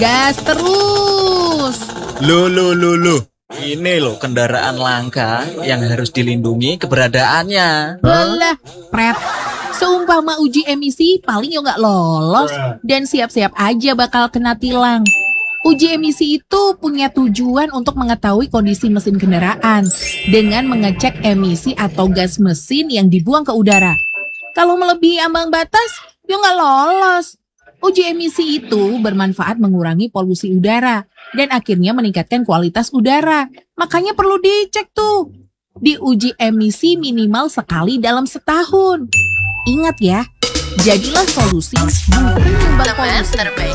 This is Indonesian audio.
gas terus. Loh. Ini loh kendaraan langka yang harus dilindungi keberadaannya. Lelah, Pret. Seumpama uji emisi paling nggak lolos dan siap-siap aja bakal kena tilang. Uji emisi itu punya tujuan untuk mengetahui kondisi mesin kendaraan dengan mengecek emisi atau gas mesin yang dibuang ke udara. Kalau melebihi ambang batas, nggak lolos. Uji emisi itu bermanfaat mengurangi polusi udara dan akhirnya meningkatkan kualitas udara. Makanya perlu dicek tuh. Diuji emisi minimal sekali dalam setahun. Ingat ya, jadilah solusi bukan nyumbang polusi.